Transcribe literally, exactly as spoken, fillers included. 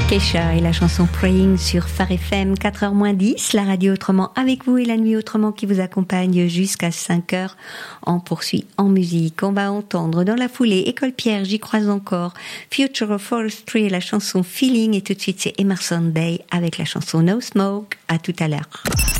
Kesha et la chanson Praying sur Phare F M, quatre heures moins dix, la radio autrement avec vous et la nuit autrement qui vous accompagne jusqu'à cinq heures. On poursuit en musique. On va entendre dans la foulée École Pierre, j'y crois encore, Future of Forestry et la chanson Feeling, et tout de suite c'est Emerson Day avec la chanson No Smoke. À tout à l'heure.